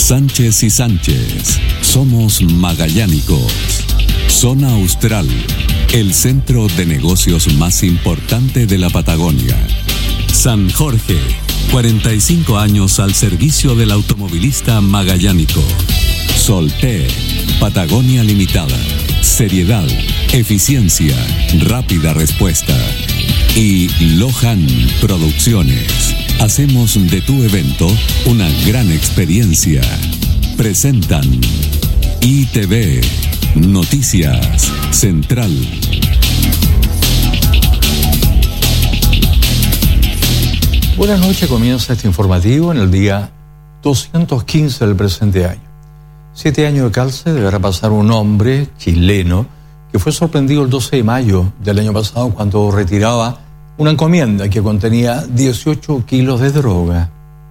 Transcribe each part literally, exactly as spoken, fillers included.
Sánchez y Sánchez, somos magallánicos. Zona Austral, el centro de negocios más importante de la Patagonia. San Jorge, cuarenta y cinco años al servicio del automovilista magallánico. Soltec, Patagonia Limitada, seriedad, eficiencia, rápida respuesta. Y Lohan Producciones. Hacemos de tu evento una gran experiencia. Presentan I T V, Noticias Central. Buenas noches, comienza este informativo en el día doscientos quince del presente año. Siete años de cárcel deberá pasar un hombre chileno que fue sorprendido el doce de mayo del año pasado cuando retiraba una encomienda que contenía dieciocho kilos de droga.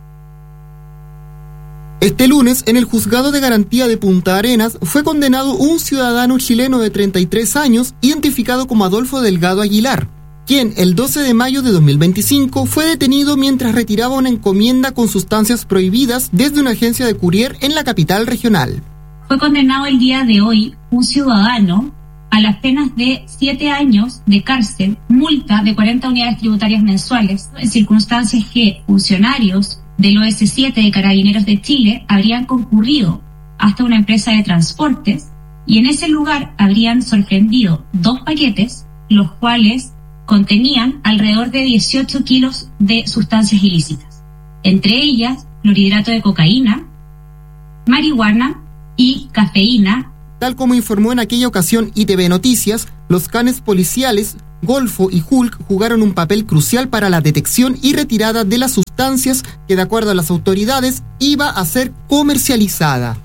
Este lunes, en el Juzgado de Garantía de Punta Arenas, fue condenado un ciudadano chileno de treinta y tres años, identificado como Adolfo Delgado Aguilar, quien el doce de mayo de dos mil veinticinco fue detenido mientras retiraba una encomienda con sustancias prohibidas desde una agencia de courier en la capital regional. Fue condenado el día de hoy un ciudadano a las penas de siete años de cárcel, multa de cuarenta unidades tributarias mensuales, en circunstancias que funcionarios del O S siete de Carabineros de Chile habrían concurrido hasta una empresa de transportes y en ese lugar habrían sorprendido dos paquetes, los cuales contenían alrededor de dieciocho kilos de sustancias ilícitas, entre ellas clorhidrato de cocaína, marihuana y cafeína. Tal como informó en aquella ocasión I T V Noticias, los canes policiales Golfo y Hulk jugaron un papel crucial para la detección y retirada de las sustancias que, de acuerdo a las autoridades, iba a ser comercializada.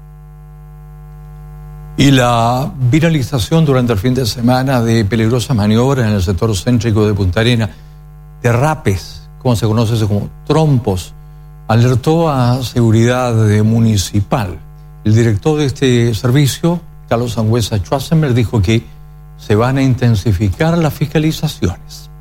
Y la viralización durante el fin de semana de peligrosas maniobras en el sector céntrico de Punta Arenas, derrapes, como se conoce como trompos, alertó a seguridad municipal. El director de este servicio, Carlos Sangüesa Schwarzenberg, dijo que se van a intensificar las fiscalizaciones.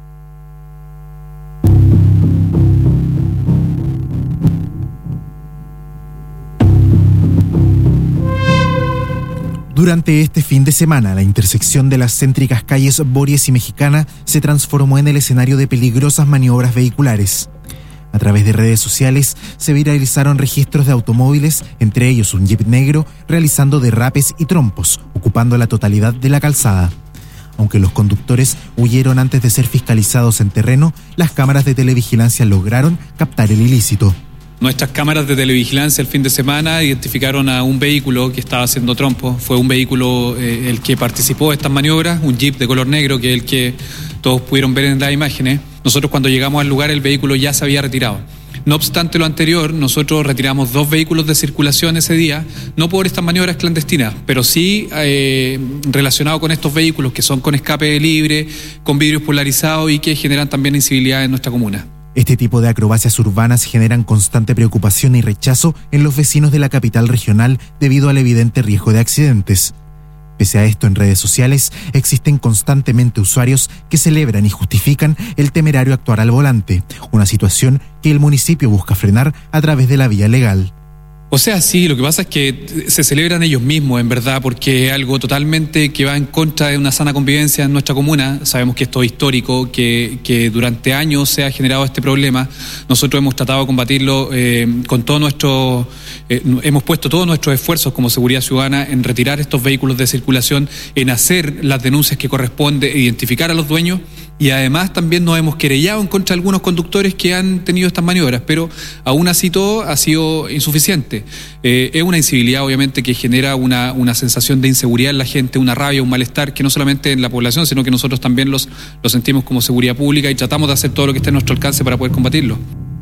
Durante este fin de semana, la intersección de las céntricas calles Bories y Mexicana se transformó en el escenario de peligrosas maniobras vehiculares. A través de redes sociales se viralizaron registros de automóviles, entre ellos un Jeep negro, realizando derrapes y trompos, ocupando la totalidad de la calzada. Aunque los conductores huyeron antes de ser fiscalizados en terreno, las cámaras de televigilancia lograron captar el ilícito. Nuestras cámaras de televigilancia el fin de semana identificaron a un vehículo que estaba haciendo trompo. Fue un vehículo eh, el que participó de estas maniobras, un Jeep de color negro, que es el que todos pudieron ver en las imágenes. Nosotros cuando llegamos al lugar el vehículo ya se había retirado. No obstante lo anterior, nosotros retiramos dos vehículos de circulación ese día, no por estas maniobras clandestinas, pero sí eh, relacionado con estos vehículos que son con escape libre, con vidrios polarizados y que generan también incivilidad en nuestra comuna. Este tipo de acrobacias urbanas generan constante preocupación y rechazo en los vecinos de la capital regional debido al evidente riesgo de accidentes. Pese a esto, en redes sociales existen constantemente usuarios que celebran y justifican el temerario actuar al volante, una situación que el municipio busca frenar a través de la vía legal. O sea, sí, lo que pasa es que se celebran ellos mismos, en verdad, porque es algo totalmente que va en contra de una sana convivencia en nuestra comuna. Sabemos que esto es histórico, que, que durante años se ha generado este problema. Nosotros hemos tratado de combatirlo eh, con todo nuestro... Eh, hemos puesto todos nuestros esfuerzos como Seguridad Ciudadana en retirar estos vehículos de circulación, en hacer las denuncias que corresponde, identificar a los dueños, y además también nos hemos querellado en contra de algunos conductores que han tenido estas maniobras, pero aún así todo ha sido insuficiente. Eh, es una incivilidad obviamente que genera una, una sensación de inseguridad en la gente, una rabia, un malestar que no solamente en la población, sino que nosotros también los, los sentimos como seguridad pública y tratamos de hacer todo lo que esté a nuestro alcance para poder combatirlo.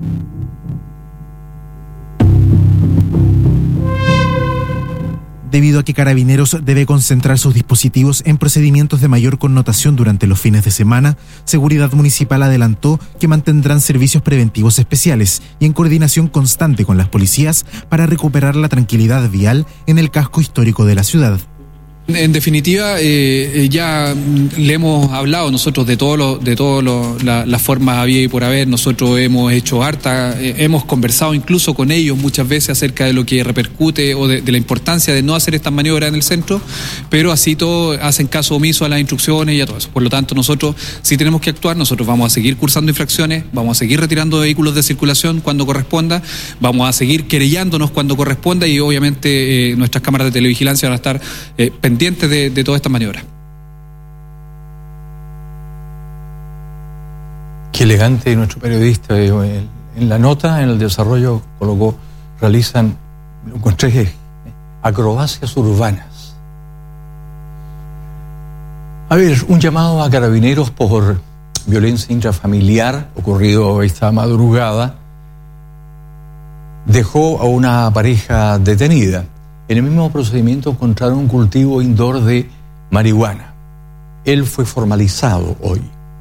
Debido a que Carabineros debe concentrar sus dispositivos en procedimientos de mayor connotación durante los fines de semana, Seguridad Municipal adelantó que mantendrán servicios preventivos especiales y en coordinación constante con las policías para recuperar la tranquilidad vial en el casco histórico de la ciudad. En definitiva, eh, ya le hemos hablado nosotros de todo lo, de todas la, las formas había y por haber. Nosotros hemos hecho harta, eh, hemos conversado incluso con ellos muchas veces acerca de lo que repercute o de, de la importancia de no hacer estas maniobras en el centro, pero así todo hacen caso omiso a las instrucciones y a todo eso. Por lo tanto, nosotros sí tenemos que actuar, nosotros vamos a seguir cursando infracciones, vamos a seguir retirando vehículos de circulación cuando corresponda, vamos a seguir querellándonos cuando corresponda y obviamente eh, nuestras cámaras de televigilancia van a estar eh, pendientes De, de todas estas maniobras. Qué elegante nuestro periodista. En la nota, en el desarrollo, colocó, realizan, lo encontré, acrobacias urbanas. A ver, un llamado a carabineros por violencia intrafamiliar ocurrido esta madrugada dejó a una pareja detenida. En el mismo procedimiento encontraron un cultivo indoor de marihuana. Él fue formalizado hoy.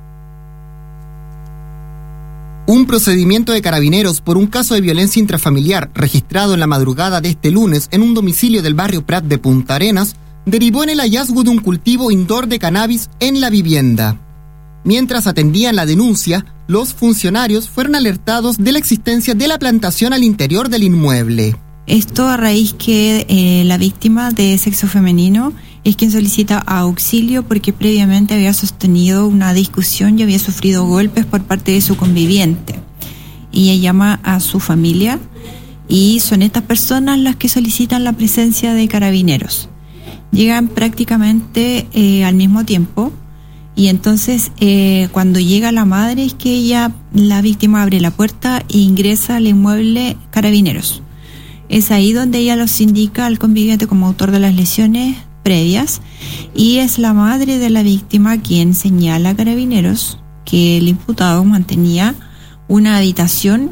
Un procedimiento de carabineros por un caso de violencia intrafamiliar registrado en la madrugada de este lunes en un domicilio del barrio Prat de Punta Arenas derivó en el hallazgo de un cultivo indoor de cannabis en la vivienda. Mientras atendían la denuncia, los funcionarios fueron alertados de la existencia de la plantación al interior del inmueble. Esto a raíz que eh, la víctima de sexo femenino es quien solicita auxilio porque previamente había sostenido una discusión y había sufrido golpes por parte de su conviviente. Y ella llama a su familia y son estas personas las que solicitan la presencia de carabineros. Llegan prácticamente eh, al mismo tiempo y entonces eh, cuando llega la madre es que ella, la víctima abre la puerta e ingresa al inmueble carabineros. Es ahí donde ella los indica al conviviente como autor de las lesiones previas y es la madre de la víctima quien señala a carabineros que el imputado mantenía una habitación